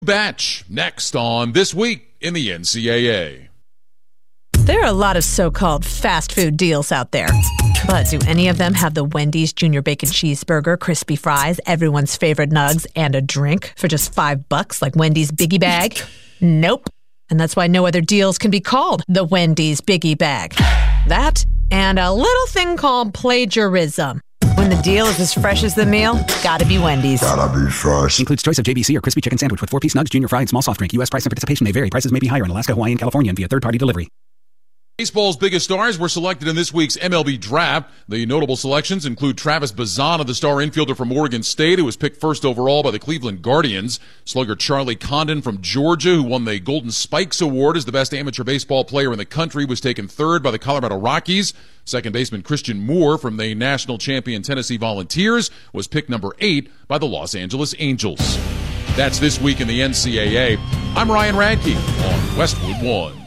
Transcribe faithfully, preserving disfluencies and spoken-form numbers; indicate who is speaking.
Speaker 1: Batch next on This Week in the N C double A.
Speaker 2: There are a lot of so-called fast food deals out there. But do any of them have the Wendy's Junior Bacon Cheeseburger, crispy fries, everyone's favorite nugs, and a drink for just five bucks like Wendy's Biggie Bag? Nope. And that's why no other deals can be called the Wendy's Biggie Bag. That and a little thing called plagiarism. When the deal is as fresh as the meal, gotta be Wendy's.
Speaker 3: Gotta be fresh.
Speaker 4: Includes choice of J B C or crispy chicken sandwich with four-piece nugs, junior fried, small soft drink. U S price and participation may vary. Prices may be higher in Alaska, Hawaii, and California and via third-party delivery.
Speaker 1: Baseball's biggest stars were selected in this week's M L B draft. The notable selections include Travis Bazzana, the star infielder from Oregon State, who was picked first overall by the Cleveland Guardians. Slugger Charlie Condon from Georgia, who won the Golden Spikes Award as the best amateur baseball player in the country, was taken third by the Colorado Rockies. Second baseman Christian Moore from the national champion Tennessee Volunteers was picked number eight by the Los Angeles Angels. That's This Week in the N C double A. I'm Ryan Radke on Westwood One.